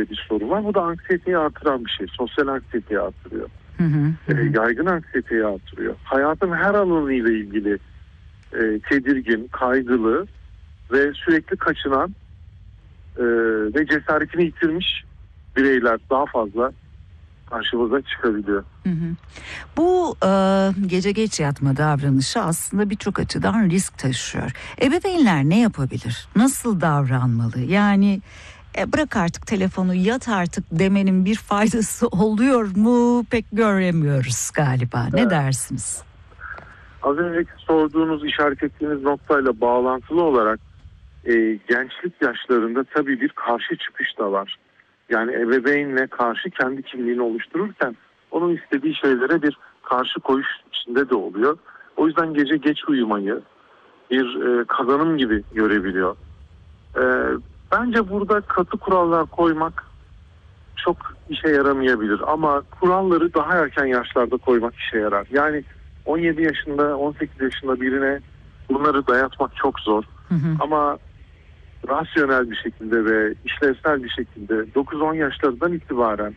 böyle bir sorun var. Bu da anksiyeteyi artıran bir şey. Sosyal anksiyeteyi artırıyor. Yaygın anksiyeteyi artırıyor. Hayatın her alanıyla ilgili tedirgin, kaygılı ve sürekli kaçınan ve cesaretini yitirmiş bireyler daha fazla karşımıza çıkabiliyor. Bu gece geç yatma davranışı aslında birçok açıdan risk taşıyor. Ebeveynler ne yapabilir? Nasıl davranmalı? Yani bırak artık telefonu, yat artık demenin bir faydası oluyor mu? Pek göremiyoruz galiba. Ne dersiniz? Az önceki sorduğunuz, işaret ettiğiniz noktayla bağlantılı olarak gençlik yaşlarında tabii bir karşı çıkış da var. Yani ebeveynle karşı kendi kimliğini oluştururken onun istediği şeylere bir karşı koyuş içinde de oluyor. O yüzden gece geç uyumayı bir kazanım gibi görebiliyor. Bence burada katı kurallar koymak çok işe yaramayabilir ama kuralları daha erken yaşlarda koymak işe yarar. Yani 17 yaşında, 18 yaşında birine bunları dayatmak çok zor. Ama rasyonel bir şekilde ve işlevsel bir şekilde 9-10 yaşlarından itibaren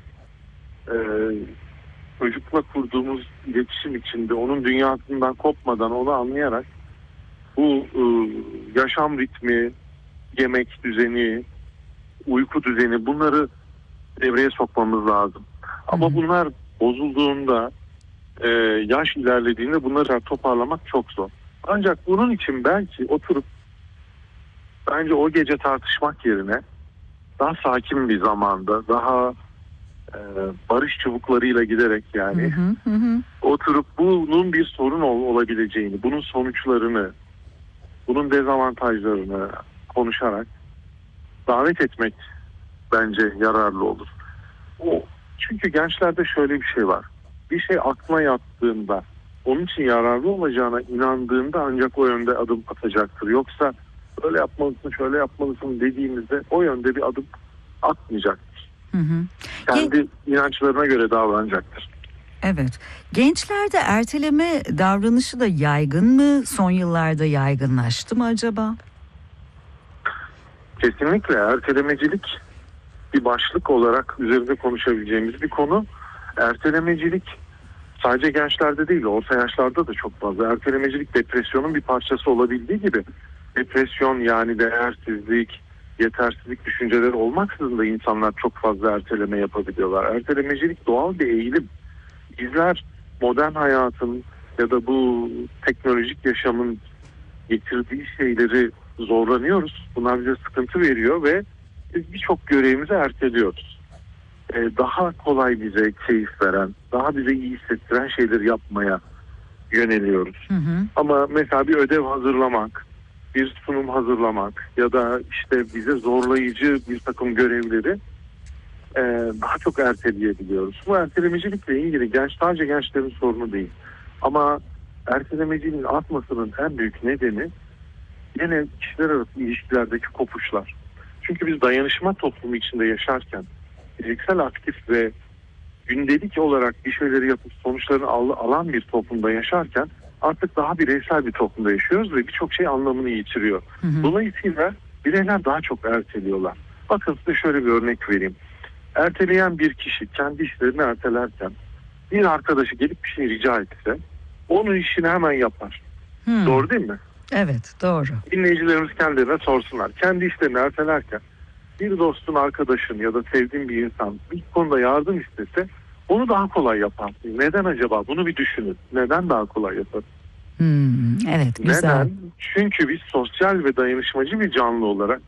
çocukla kurduğumuz iletişim içinde onun dünyasından kopmadan onu anlayarak bu yaşam ritmi, yemek düzeni, uyku düzeni bunları devreye sokmamız lazım. Ama bunlar bozulduğunda yaş ilerlediğinde bunları toparlamak çok zor. Ancak bunun için belki oturup bence o gece tartışmak yerine daha sakin bir zamanda, daha barış çubuklarıyla giderek yani oturup bunun bir sorun olabileceğini, bunun sonuçlarını, bunun dezavantajlarını konuşarak davet etmek bence yararlı olur. Çünkü gençlerde şöyle bir şey var. Bir şey aklına yattığında, onun için yararlı olacağına inandığında ancak o yönde adım atacaktır. Yoksa öyle yapmalısın, şöyle yapmalısın dediğimizde o yönde bir adım atmayacaktır. Kendi inançlarına göre davranacaktır. Evet. Gençlerde erteleme davranışı da yaygın mı? Son yıllarda yaygınlaştı mı acaba? Kesinlikle ertelemecilik bir başlık olarak üzerinde konuşabileceğimiz bir konu. Ertelemecilik sadece gençlerde değil, orta yaşlarda da çok fazla. Ertelemecilik depresyonun bir parçası olabildiği gibi depresyon yani değersizlik, yetersizlik düşünceleri olmaksızın da insanlar çok fazla erteleme yapabiliyorlar. Ertelemecilik doğal bir eğilim. Bizler modern hayatın ya da bu teknolojik yaşamın getirdiği şeyleri zorlanıyoruz. Bunlar bize sıkıntı veriyor ve biz birçok görevimizi erteliyoruz. Daha kolay bize keyif veren, daha bize iyi hissettiren şeyleri yapmaya yöneliyoruz. Ama mesela bir ödev hazırlamak, bir sunum hazırlamak ya da işte bize zorlayıcı bir takım görevleri daha çok erteleyebiliyoruz. Bu ertelemecilikle ilgili sadece gençlerin sorunu değil. Ama ertelemeciliğin artmasının en büyük nedeni yine kişiler arası ilişkilerdeki kopuşlar. Çünkü biz dayanışma toplumu içinde yaşarken fiziksel aktif ve gündelik olarak bir şeyleri yapıp sonuçlarını alan bir toplumda yaşarken artık daha bireysel bir toplumda yaşıyoruz ve birçok şey anlamını yitiriyor. Dolayısıyla bireyler daha çok erteliyorlar. Bakın size şöyle bir örnek vereyim. Erteleyen bir kişi kendi işlerini ertelerken bir arkadaşı gelip bir şey rica etse onun işini hemen yapar. Doğru değil mi? Evet, doğru. Dinleyicilerimiz kendilerine sorsunlar. Kendi işlerini ertelerken bir dostun, arkadaşın ya da sevdiğin bir insan bir konuda yardım istese onu daha kolay yapar. Neden acaba? Bunu bir düşünün. Neden daha kolay yapar? Evet, güzel. Neden? Çünkü biz sosyal ve dayanışmacı bir canlı olarak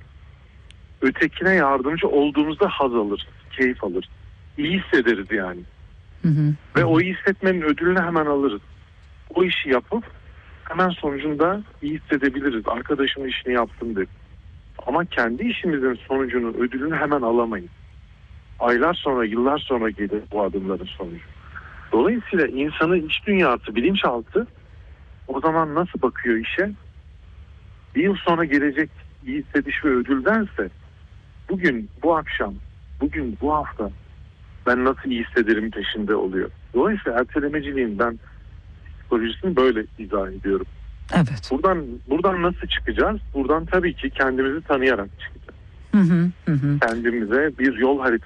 ötekine yardımcı olduğumuzda haz alırız, keyif alırız. İyi hissederiz yani. Ve o iyi hissetmenin ödülünü hemen alırız. O işi yapıp hemen sonucunda iyi hissedebiliriz. Arkadaşımın işini yaptım dedi. Ama kendi işimizin sonucunun ödülünü hemen alamayız. Aylar sonra, yıllar sonra gelir bu adımların sonucu. Dolayısıyla insanın iç dünyası, bilinçaltı o zaman nasıl bakıyor işe? Bir yıl sonra gelecek iyi hissediş ve ödüldense bugün, bu akşam, bugün, bu hafta ben nasıl iyi hissederim peşinde oluyor. Dolayısıyla ertelemeciliğin ben psikolojisini böyle izah ediyorum. Evet. Buradan nasıl çıkacağız? Buradan tabii ki kendimizi tanıyarak çıkacağız. Kendimize bir yol haritası